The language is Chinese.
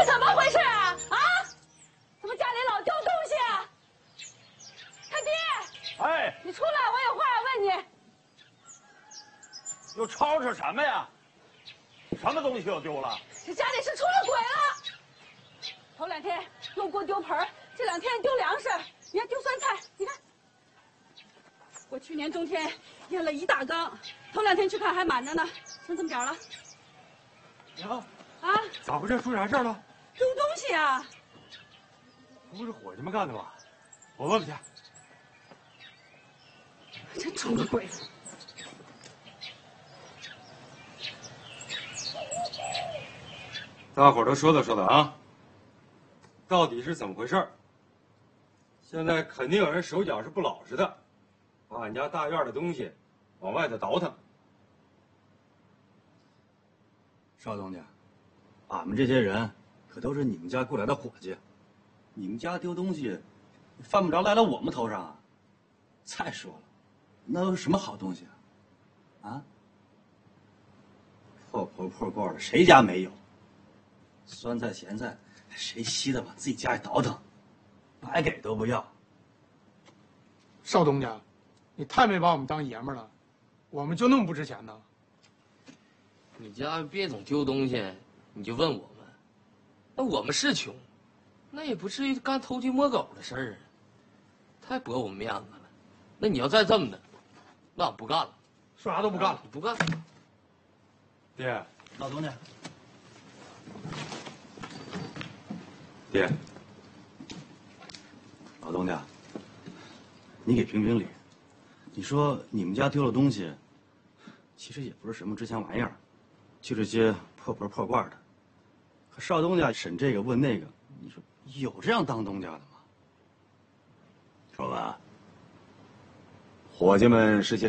怎么回事啊？啊？怎么家里老丢东西啊？他爹！ 哎， 你出来，我有话要问你。 又吵吵什么呀？什么东西又丢了？ 这家里是出了鬼了！头2天又锅丢盆，这2天丢粮食，你看丢酸菜，你看。我去年冬天腌了1大缸，头2天去看还满着呢，剩这么点了。 娘， 啊？ 咋回事？出啥事了？ 丢东西啊！ 不是伙计们干的吧？我问问去。 真出了鬼！ 大伙儿都说道啊，到底是怎么回事？现在肯定有人手脚是不老实的，把俺家大院的东西往外头倒腾。 少东家，俺们这些人可都是你们家雇来的伙计，你们家丢东西，犯不着赖到我们头上啊。再说了，那有什么好东西啊？啊？破盆破罐的，谁家没有？酸菜咸菜，谁稀的往自己家里倒腾，白给都不要。 少东家，你太没把我们当爷们儿了，我们就那么不值钱呢？ 你家别总丢东西，你就问我们，那我们是穷，那也不至于干偷鸡摸狗的事儿啊，太驳我们面子了。那你要再这么的，那我不干了， 说啥都不干了， 你不干。 爹， 老东家， 爹， 老东家，你给评评理。你说你们家丢了东西，其实也不是什么值钱玩意儿，就这些破盆破罐的。可少东家审这个问那个，你说有这样当东家的吗？ 说吧，伙计们是些